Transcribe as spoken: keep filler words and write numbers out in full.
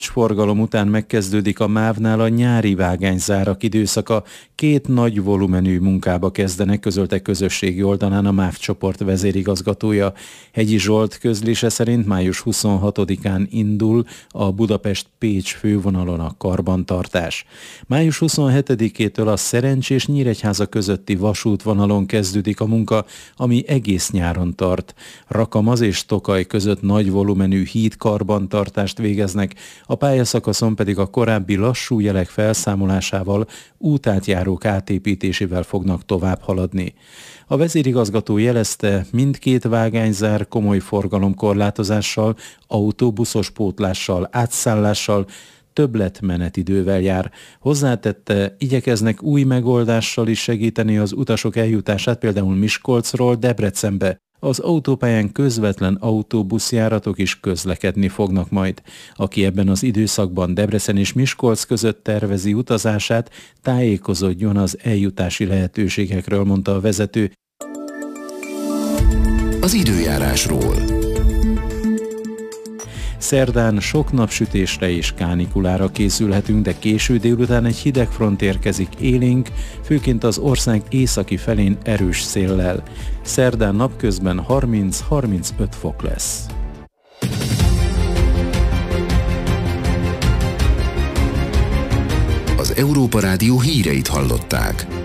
Forgalom után megkezdődik a MÁV-nál a nyári vágányzárak időszaka. Két nagy volumenű munkába kezdenek, közölte közösségi oldalán a MÁV csoport vezérigazgatója. Hegyi Zsolt közlése szerint május huszonhatodikán indul a Budapest-Pécs fővonalon a karbantartás. május huszonhetedikétől a Szerencs és Nyíregyháza közötti vasútvonalon kezdődik a munka, ami egész nyáron tart. Rakamaz és Tokaj között nagy volumenű híd karbantartást végeznek, a pályaszakaszon pedig a korábbi lassú jelek felszámolásával, útátjárók átépítésével fognak tovább haladni. A vezérigazgató jelezte, mindkét vágányzár komoly forgalomkorlátozással, autóbuszos pótlással, átszállással, többletmenetidővel jár. Hozzátette, igyekeznek új megoldással is segíteni az utasok eljutását, például Miskolcról Debrecenbe. Az autópályán közvetlen autóbuszjáratok is közlekedni fognak majd. Aki ebben az időszakban Debrecen és Miskolc között tervezi utazását, tájékozódjon az eljutási lehetőségekről, mondta a vezető. Az időjárásról. Szerdán sok napsütésre és kánikulára készülhetünk, de késő délután egy hideg front érkezik élénk, főként az ország északi felén erős széllel. Szerdán napközben harminc-harmincöt fok lesz. Az Európa Rádió híreit hallották.